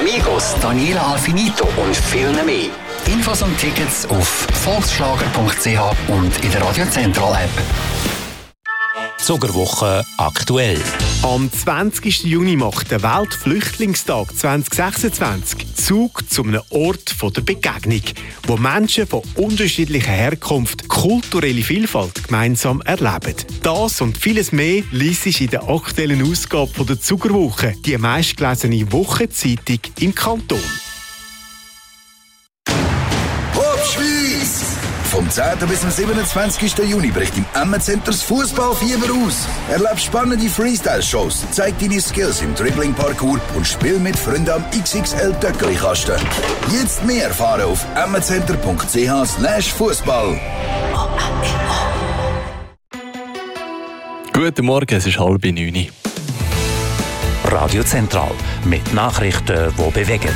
Amigos, Daniela Alfinito und viel mehr. Infos und Tickets auf volksschlager.ch und in der Radio Central App. Zuckerwoche aktuell. Am 20. Juni macht der Weltflüchtlingstag 2026 Zug zu einem Ort der Begegnung, wo Menschen von unterschiedlicher Herkunft kulturelle Vielfalt gemeinsam erleben. Das und vieles mehr liest in der aktuellen Ausgabe der Zuckerwoche, die meistgelesene Wochenzeitung im Kanton. Vom 10. bis zum 27. Juni bricht im Emmen-Center das Fußballfieber aus. Erlebe spannende Freestyle-Shows, zeig deine Skills im Dribbling-Parcours und spiel mit Freunden am XXL-Töckeli-Kasten. Jetzt mehr erfahren auf emmencenter.ch/Fußball. Guten Morgen, es ist 8:30. Radio Zentral mit Nachrichten, die bewegen.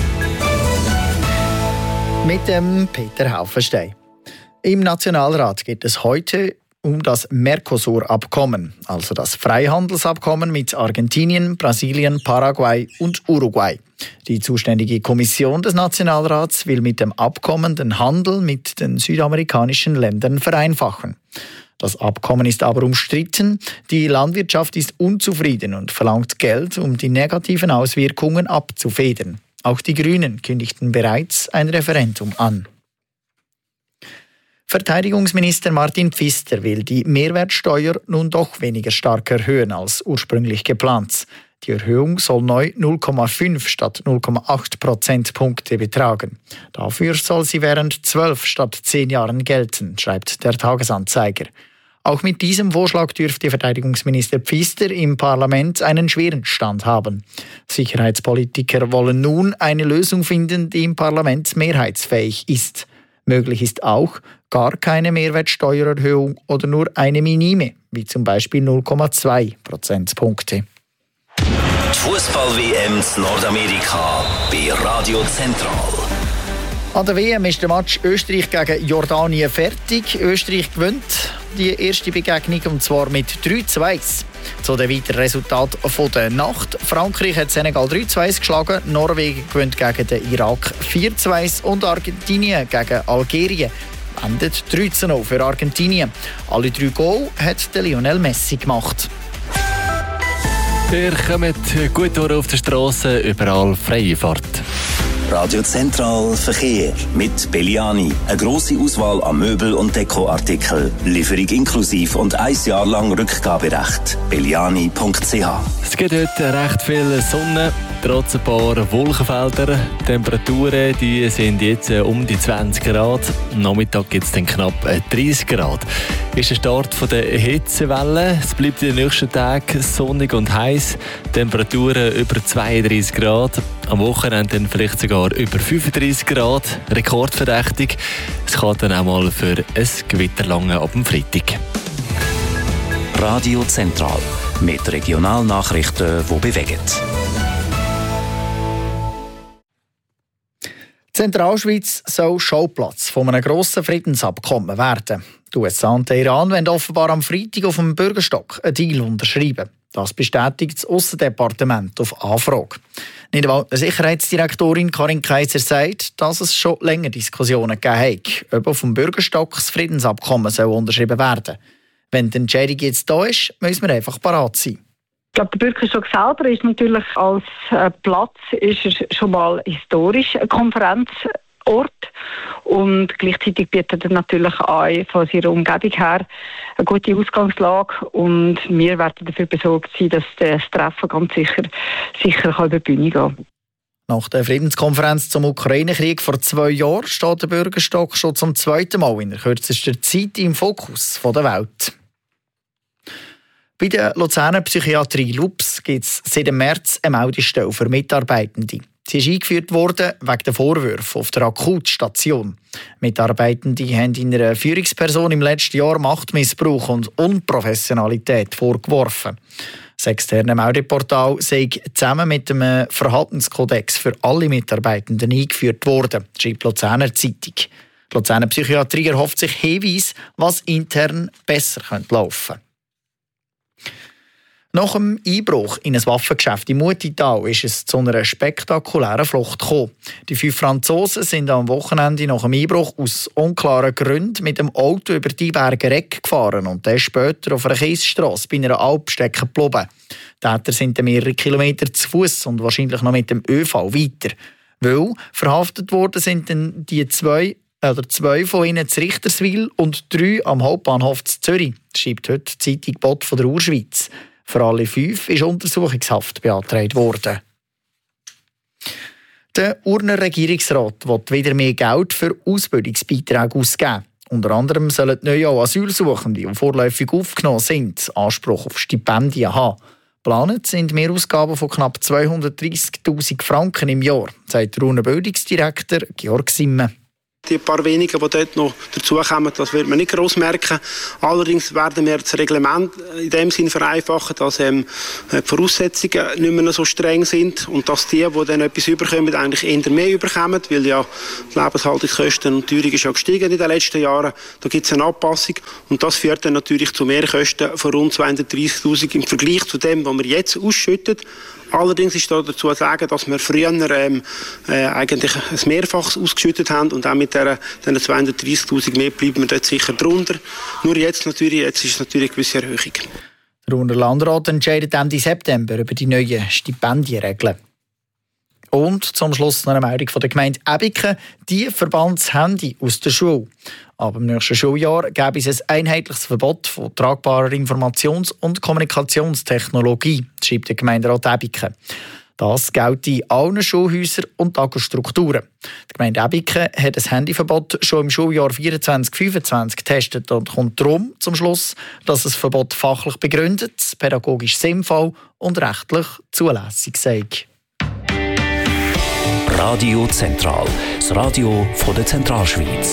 Mit dem Peter Haufenstein. Im Nationalrat geht es heute um das Mercosur-Abkommen, also das Freihandelsabkommen mit Argentinien, Brasilien, Paraguay und Uruguay. Die zuständige Kommission des Nationalrats will mit dem Abkommen den Handel mit den südamerikanischen Ländern vereinfachen. Das Abkommen ist aber umstritten. Die Landwirtschaft ist unzufrieden und verlangt Geld, um die negativen Auswirkungen abzufedern. Auch die Grünen kündigten bereits ein Referendum an. Verteidigungsminister Martin Pfister will die Mehrwertsteuer nun doch weniger stark erhöhen als ursprünglich geplant. Die Erhöhung soll neu 0,5 statt 0,8 Prozentpunkte betragen. Dafür soll sie während 12 statt 10 Jahren gelten, schreibt der Tagesanzeiger. Auch mit diesem Vorschlag dürfte Verteidigungsminister Pfister im Parlament einen schweren Stand haben. Sicherheitspolitiker wollen nun eine Lösung finden, die im Parlament mehrheitsfähig ist. Möglich ist auch gar keine Mehrwertsteuererhöhung oder nur eine minime, wie zum Beispiel 0,2 Prozentpunkte. Die Fußball-WM in Nordamerika bei Radio Zentral. An der WM ist der Match Österreich gegen Jordanien fertig. Österreich gewinnt die erste Begegnung, und zwar mit 3:2. Zu den weiteren Resultaten der Nacht. Frankreich hat Senegal 3:2 geschlagen, Norwegen gewinnt gegen den Irak 4:2 und Argentinien gegen Algerien endet 3:0 für Argentinien. Alle 3 Goal hat Lionel Messi gemacht. Wir kommen gut durch auf der Straße, überall freie Fahrt. Radio Zentral Verkehr mit Belliani. Eine grosse Auswahl an Möbel- und Dekoartikeln. Lieferung inklusiv und 1 Jahr lang Rückgaberecht. Belliani.ch. Es gibt heute recht viel Sonne, trotz ein paar Wolkenfelder. Die Temperaturen die sind jetzt um die 20 Grad. Am Nachmittag gibt es dann knapp 30 Grad. Ist der Start der Hitzewelle. Es bleibt in den nächsten Tagen sonnig und heiß. Temperaturen über 32 Grad. Am Wochenende dann vielleicht sogar über 35 Grad. Rekordverdächtig. Es kann dann auch mal für ein Gewitter lange ab dem Freitag. Radio Zentral mit Regionalnachrichten, die bewegen. Zentralschweiz soll Schauplatz von einem grossen Friedensabkommen werden. Die USA und der Iran wollen offenbar am Freitag auf dem Bürgerstock einen Deal unterschreiben. Das bestätigt das Aussendepartement auf Anfrage. Niederwalder Sicherheitsdirektorin Karin Kaiser sagt, dass es schon länger Diskussionen gegeben hat, ob auf dem Bürgerstock das Friedensabkommen unterschrieben werden soll. Wenn die Entscheidung jetzt da ist, müssen wir einfach parat sein. Ich glaube, der Bürgerstock selber ist natürlich als Platz ist er schon mal historisch ein Konferenzort und gleichzeitig bietet er natürlich auch von seiner Umgebung her eine gute Ausgangslage und wir werden dafür besorgt sein, dass das Treffen ganz sicher über die Bühne gehen. Nach der Friedenskonferenz zum Ukraine-Krieg vor 2 Jahren steht der Bürgerstock schon zum 2. Mal in der kürzesten Zeit im Fokus der Welt. Bei der Luzerner Psychiatrie LUPS gibt es seit März eine Meldestelle für Mitarbeitende. Sie ist eingeführt worden wegen der Vorwürfe auf der Akutstation. Mitarbeitende haben in einer Führungsperson im letzten Jahr Machtmissbrauch und Unprofessionalität vorgeworfen. Das externe Meldeportal sei zusammen mit dem Verhaltenskodex für alle Mitarbeitenden eingeführt worden, schreibt die Luzerner Zeitung. Die Luzerner Psychiatrie erhofft sich Hinweise, was intern besser laufen könnte. Nach dem Einbruch in ein Waffengeschäft im Mutital ist es zu einer spektakulären Flucht gekommen. Die 5 Franzosen sind am Wochenende nach dem Einbruch aus unklaren Gründen mit dem Auto über die Berge Reck gefahren und dann später auf einer Kiesstrasse bei einer Alp stecken geblieben. Die Täter sind mehrere Kilometer zu Fuß und wahrscheinlich noch mit dem ÖV weiter. Weil verhaftet worden sind dann zwei von ihnen zu Richterswil und 3 am Hauptbahnhof zu Zürich, schreibt heute die Zeitung Bot von der Urschweiz. Für alle 5 ist Untersuchungshaft beantragt worden. Der Urner Regierungsrat will wieder mehr Geld für Ausbildungsbeiträge ausgeben. Unter anderem sollen neue Asylsuchende, die vorläufig aufgenommen sind, Anspruch auf Stipendien haben. Geplant sind Mehrausgaben von knapp 230'000 Franken im Jahr, sagt der Urner Bildungsdirektor Georg Simme. Die paar wenigen, die dort noch dazukommen, das wird man nicht gross merken. Allerdings werden wir das Reglement in dem Sinn vereinfachen, dass die Voraussetzungen nicht mehr so streng sind und dass die dann etwas überkommen, eigentlich eher mehr überkommen, weil ja die Lebenshaltungskosten und die Teuerung ist ja gestiegen in den letzten Jahren. Da gibt es eine Anpassung und das führt dann natürlich zu Mehrkosten von rund 230'000 im Vergleich zu dem, was wir jetzt ausschütten. Allerdings ist dazu zu sagen, dass wir früher eigentlich ein Mehrfaches ausgeschüttet haben und auch mit diesen 230'000 mehr bleiben wir dort sicher drunter. Nur jetzt ist es natürlich eine gewisse Erhöhung. Der Urner Landrat entscheidet Ende September über die neuen Stipendienregeln. Und zum Schluss noch eine Meldung von der Gemeinde Ebiken. Die verbannt das Handy aus der Schule. Aber im nächsten Schuljahr gäbe es ein einheitliches Verbot von tragbarer Informations- und Kommunikationstechnologie, schreibt der Gemeinderat Ebiken. Das gilt in allen Schulhäusern und Tagesstrukturen. Die Gemeinde Ebiken hat das Handyverbot schon im Schuljahr 24/25 getestet und kommt darum zum Schluss, dass das Verbot fachlich begründet, pädagogisch sinnvoll und rechtlich zulässig sei. Radio Zentral, das Radio von der Zentralschweiz.